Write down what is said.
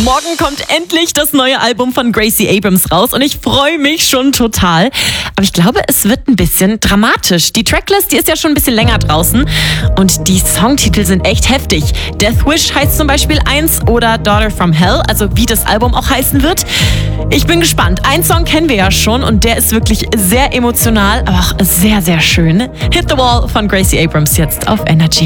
Morgen kommt endlich das neue Album von Gracie Abrams raus und ich freue mich schon total. Aber ich glaube, es wird ein bisschen dramatisch. Die Tracklist, die ist ja schon ein bisschen länger draußen und die Songtitel sind echt heftig. Death Wish heißt zum Beispiel 1 oder Daughter from Hell, also wie das Album auch heißen wird. Ich bin gespannt. Einen Song kennen wir ja schon und der ist wirklich sehr emotional, aber auch sehr, sehr schön. Hit the Wall von Gracie Abrams jetzt auf Energy.